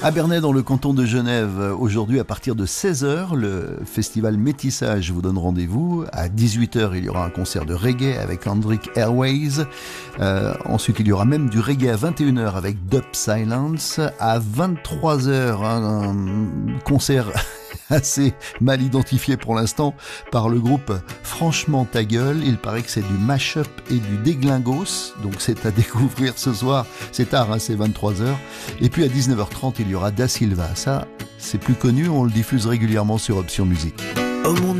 À Bernay, dans le canton de Genève, aujourd'hui à partir de 16h, le festival Métissage vous donne rendez-vous. À 18h, il y aura un concert de reggae avec Hendrik Airways. Ensuite, il y aura même du reggae à 21h avec Dub Silence. À 23h, un concert assez mal identifié pour l'instant par le groupe Franchement Ta Gueule. Il paraît que c'est du mash-up et du déglingos, donc c'est à découvrir ce soir. C'est tard, hein, c'est 23h. Et puis à 19h30, il y aura Da Silva. Ça, c'est plus connu, on le diffuse régulièrement sur Option Musique. Oh mon